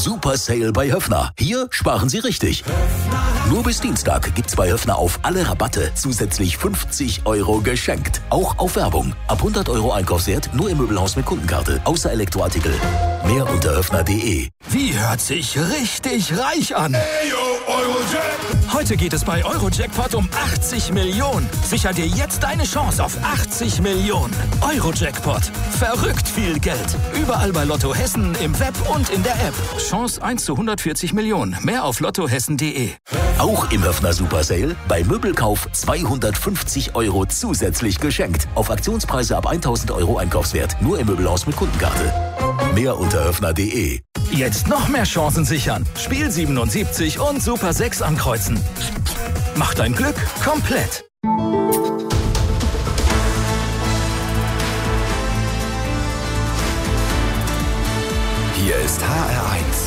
Super Sale bei Höffner. Hier sparen Sie richtig. Nur bis Dienstag gibt's bei Höffner auf alle Rabatte zusätzlich 50 € geschenkt. Auch auf Werbung. Ab 100 € Einkaufswert nur im Möbelhaus mit Kundenkarte. Außer Elektroartikel. Mehr unter höffner.de. Wie hört sich richtig reich an? Eurojackpot. Heute geht es bei Eurojackpot um 80 Millionen. Sicher dir jetzt deine Chance auf 80 Millionen. Eurojackpot. Verrückt viel Geld. Überall bei Lotto Hessen, im Web und in der App. Chance 1 zu 140 Millionen. Mehr auf lottohessen.de. Auch im Höffner Super Sale bei Möbelkauf 250 € zusätzlich geschenkt. Auf Aktionspreise ab 1000 € Einkaufswert. Nur im Möbelhaus mit Kundenkarte. Mehr unter höffner.de. Jetzt noch mehr Chancen sichern. Spiel 77 und Super 6 ankreuzen. Mach dein Glück komplett. Hier ist HR1.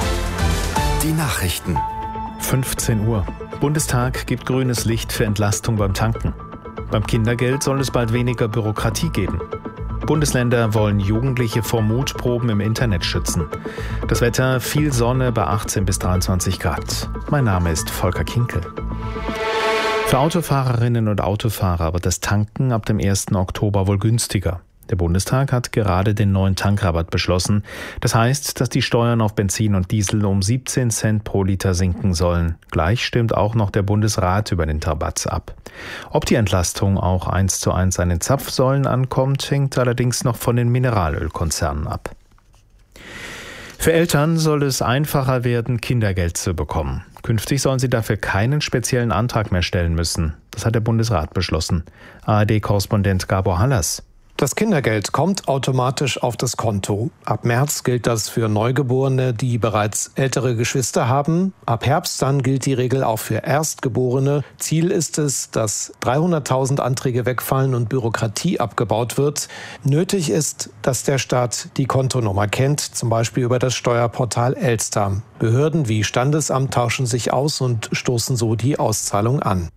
Die Nachrichten. 15 Uhr. Bundestag gibt grünes Licht für Entlastung beim Tanken. Beim Kindergeld soll es bald weniger Bürokratie geben. Bundesländer wollen Jugendliche vor Mutproben im Internet schützen. Das Wetter, viel Sonne bei 18 bis 23 Grad. Mein Name ist Volker Kinkel. Für Autofahrerinnen und Autofahrer wird das Tanken ab dem 1. Oktober wohl günstiger. Der Bundestag hat gerade den neuen Tankrabatt beschlossen. Das heißt, dass die Steuern auf Benzin und Diesel um 17 Cent pro Liter sinken sollen. Gleich stimmt auch noch der Bundesrat über den Rabatt ab. Ob die Entlastung auch 1:1 an den Zapfsäulen ankommt, hängt allerdings noch von den Mineralölkonzernen ab. Für Eltern soll es einfacher werden, Kindergeld zu bekommen. Künftig sollen sie dafür keinen speziellen Antrag mehr stellen müssen. Das hat der Bundesrat beschlossen. ARD-Korrespondent Gabor Hallas. Das Kindergeld kommt automatisch auf das Konto. Ab März gilt das für Neugeborene, die bereits ältere Geschwister haben. Ab Herbst dann gilt die Regel auch für Erstgeborene. Ziel ist es, dass 300.000 Anträge wegfallen und Bürokratie abgebaut wird. Nötig ist, dass der Staat die Kontonummer kennt, zum Beispiel über das Steuerportal Elster. Behörden wie Standesamt tauschen sich aus und stoßen so die Auszahlung an.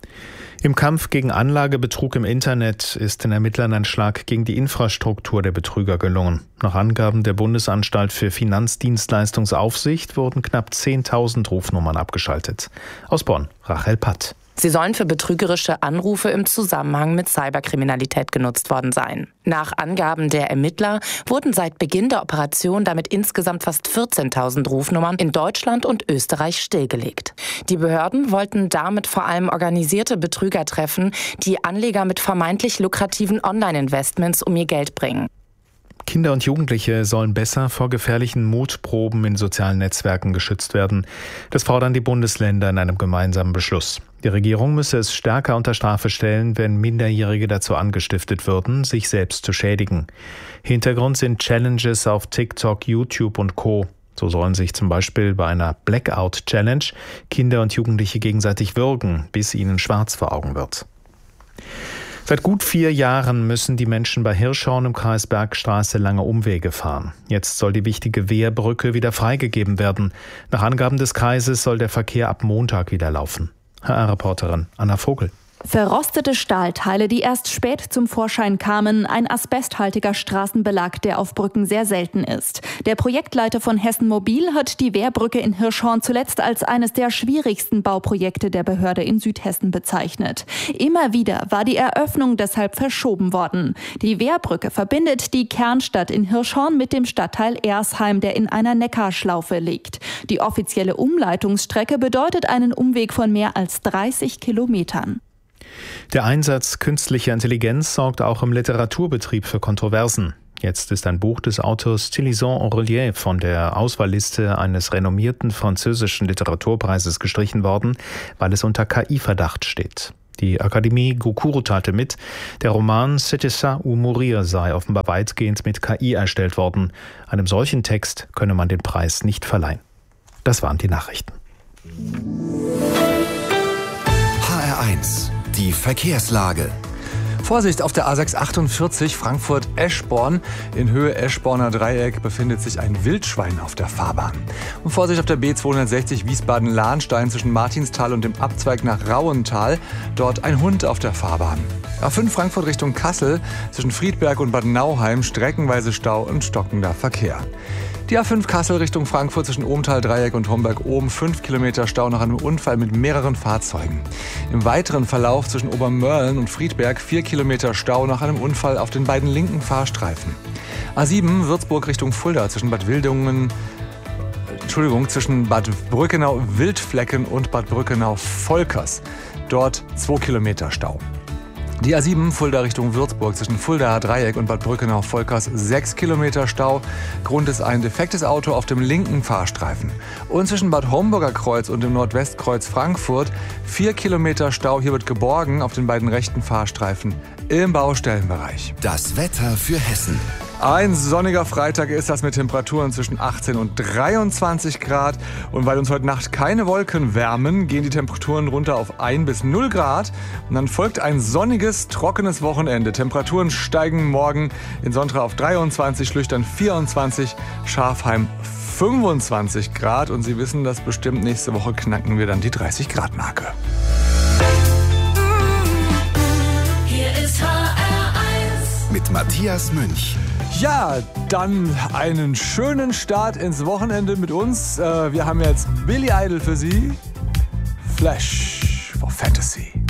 Im Kampf gegen Anlagebetrug im Internet ist den Ermittlern ein Schlag gegen die Infrastruktur der Betrüger gelungen. Nach Angaben der Bundesanstalt für Finanzdienstleistungsaufsicht wurden knapp 10.000 Rufnummern abgeschaltet. Aus Bonn, Rachel Patt. Sie sollen für betrügerische Anrufe im Zusammenhang mit Cyberkriminalität genutzt worden sein. Nach Angaben der Ermittler wurden seit Beginn der Operation damit insgesamt fast 14.000 Rufnummern in Deutschland und Österreich stillgelegt. Die Behörden wollten damit vor allem organisierte Betrüger treffen, die Anleger mit vermeintlich lukrativen Online-Investments um ihr Geld bringen. Kinder und Jugendliche sollen besser vor gefährlichen Mutproben in sozialen Netzwerken geschützt werden. Das fordern die Bundesländer in einem gemeinsamen Beschluss. Die Regierung müsse es stärker unter Strafe stellen, wenn Minderjährige dazu angestiftet würden, sich selbst zu schädigen. Hintergrund sind Challenges auf TikTok, YouTube und Co. So sollen sich zum Beispiel bei einer Blackout-Challenge Kinder und Jugendliche gegenseitig würgen, bis ihnen schwarz vor Augen wird. Seit gut 4 Jahren müssen die Menschen bei Hirschhorn im Kreis Bergstraße lange Umwege fahren. Jetzt soll die wichtige Wehrbrücke wieder freigegeben werden. Nach Angaben des Kreises soll der Verkehr ab Montag wieder laufen. HR-Reporterin Anna Vogel. Verrostete Stahlteile, die erst spät zum Vorschein kamen, ein asbesthaltiger Straßenbelag, der auf Brücken sehr selten ist. Der Projektleiter von Hessen Mobil hat die Wehrbrücke in Hirschhorn zuletzt als eines der schwierigsten Bauprojekte der Behörde in Südhessen bezeichnet. Immer wieder war die Eröffnung deshalb verschoben worden. Die Wehrbrücke verbindet die Kernstadt in Hirschhorn mit dem Stadtteil Ersheim, der in einer Neckarschlaufe liegt. Die offizielle Umleitungsstrecke bedeutet einen Umweg von mehr als 30 Kilometern. Der Einsatz künstlicher Intelligenz sorgt auch im Literaturbetrieb für Kontroversen. Jetzt ist ein Buch des Autors Tillison Aurelier von der Auswahlliste eines renommierten französischen Literaturpreises gestrichen worden, weil es unter KI-Verdacht steht. Die Akademie Goncourt urteilte mit, der Roman C'était ça ou mourir sei offenbar weitgehend mit KI erstellt worden. Einem solchen Text könne man den Preis nicht verleihen. Das waren die Nachrichten. HR1, die Verkehrslage. Vorsicht, auf der A648 Frankfurt-Eschborn. In Höhe Eschborner Dreieck befindet sich ein Wildschwein auf der Fahrbahn. Und Vorsicht auf der B260 Wiesbaden-Lahnstein zwischen Martinsthal und dem Abzweig nach Rauental. Dort ein Hund auf der Fahrbahn. A5 Frankfurt Richtung Kassel zwischen Friedberg und Bad Nauheim streckenweise Stau und stockender Verkehr. Die A5 Kassel Richtung Frankfurt zwischen Ohmtal-Dreieck und Homberg-Oben 5 Kilometer Stau nach einem Unfall mit mehreren Fahrzeugen. Im weiteren Verlauf zwischen Obermörlen und Friedberg 4 Kilometer Stau nach einem Unfall auf den beiden linken Fahrstreifen. A7 Würzburg Richtung Fulda zwischen zwischen Bad Brückenau-Wildflecken und Bad Brückenau-Volkers. Dort 2 Kilometer Stau. Die A7 Fulda Richtung Würzburg zwischen Fuldaer Dreieck und Bad Brückenau-Volkers 6 Kilometer Stau. Grund ist ein defektes Auto auf dem linken Fahrstreifen. Und zwischen Bad Homburger Kreuz und dem Nordwestkreuz Frankfurt 4 Kilometer Stau. Hier wird geborgen auf den beiden rechten Fahrstreifen im Baustellenbereich. Das Wetter für Hessen. Ein sonniger Freitag ist das mit Temperaturen zwischen 18 und 23 Grad. Und weil uns heute Nacht keine Wolken wärmen, gehen die Temperaturen runter auf 1 bis 0 Grad. Und dann folgt ein sonniges, trockenes Wochenende. Temperaturen steigen morgen in Sontra auf 23, Schlüchtern 24, Schafheim 25 Grad. Und Sie wissen das bestimmt, nächste Woche knacken wir dann die 30 Grad Marke. Hier ist HR1 mit Matthias Münch. Ja, dann einen schönen Start ins Wochenende mit uns. Wir haben jetzt Billy Idol für Sie. Flash for Fantasy.